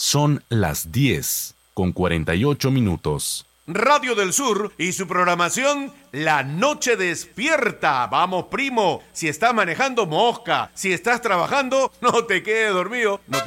Son las 10:48. Radio del Sur y su programación La Noche Despierta. Vamos, primo, si estás manejando, mosca. Si estás trabajando, no te quedes dormido. No